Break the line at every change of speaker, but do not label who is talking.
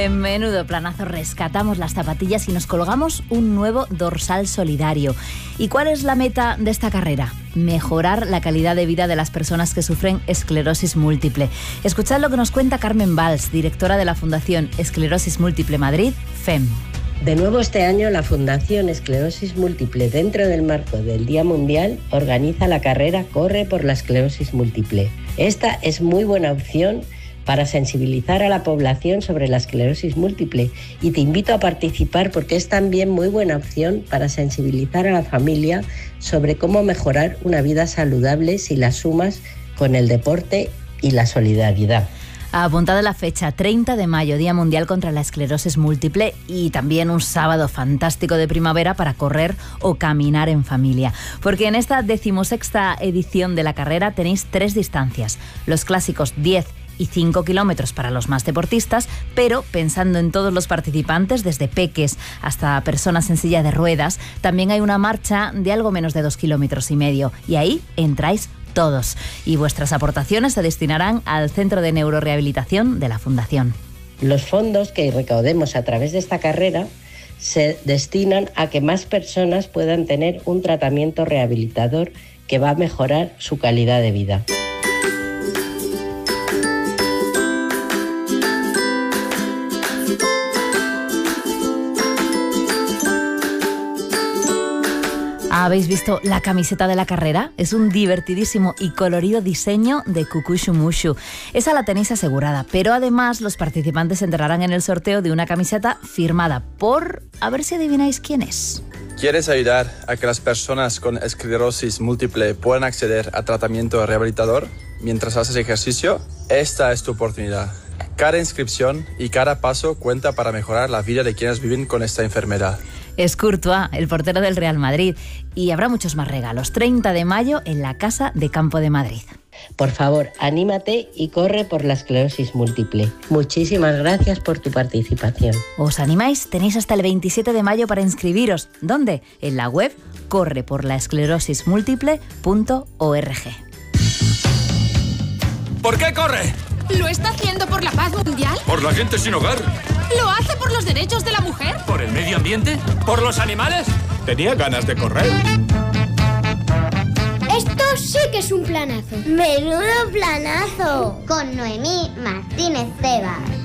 En menudo planazo rescatamos las zapatillas y nos colgamos un nuevo dorsal solidario. ¿Y cuál es la meta de esta carrera? Mejorar la calidad de vida de las personas que sufren esclerosis múltiple. Escuchad lo que nos cuenta Carmen Valls, directora de la Fundación Esclerosis Múltiple Madrid, FEM.
De nuevo este año la Fundación Esclerosis Múltiple, dentro del marco del Día Mundial, organiza la carrera Corre por la Esclerosis Múltiple. Esta es muy buena opción para sensibilizar a la población sobre la esclerosis múltiple y te invito a participar porque es también muy buena opción para sensibilizar a la familia sobre cómo mejorar una vida saludable si la sumas con el deporte y la solidaridad.
Apuntada la fecha, 30 de mayo, Día Mundial contra la Esclerosis Múltiple, y también un sábado fantástico de primavera para correr o caminar en familia. Porque en esta 16ª edición de la carrera tenéis 3 distancias, los clásicos 10 y 5 kilómetros para los más deportistas, pero pensando en todos los participantes, desde peques hasta personas en silla de ruedas, también hay una marcha de algo menos de 2,5 kilómetros, y ahí entráis todos. Y vuestras aportaciones se destinarán al Centro de Neurorehabilitación de la Fundación.
Los fondos que recaudemos a través de esta carrera se destinan a que más personas puedan tener un tratamiento rehabilitador que va a mejorar su calidad de vida.
¿Habéis visto la camiseta de la carrera? Es un divertidísimo y colorido diseño de Kukushumushu. Esa la tenéis asegurada, pero además los participantes entrarán en el sorteo de una camiseta firmada por... A ver si adivináis quién es.
¿Quieres ayudar a que las personas con esclerosis múltiple puedan acceder a tratamiento rehabilitador mientras haces ejercicio? Esta es tu oportunidad. Cada inscripción y cada paso cuenta para mejorar la vida de quienes viven con esta enfermedad.
Es Courtois, el portero del Real Madrid. Y habrá muchos más regalos. 30 de mayo en la Casa de Campo de Madrid.
Por favor, anímate y corre por la esclerosis múltiple. Muchísimas gracias por tu participación.
¿Os animáis? Tenéis hasta el 27 de mayo para inscribiros. ¿Dónde? En la web correporlaesclerosismúltiple.org.
¿Por qué corre?
¿Lo está haciendo por la paz mundial?
¿Por la gente sin hogar?
¿Lo hace por los derechos de la mujer?
¿Por el medio ambiente? ¿Por los animales? Tenía ganas de correr.
Esto sí que es un planazo.
¡Menudo planazo! Con Noemí Martínez Tebas.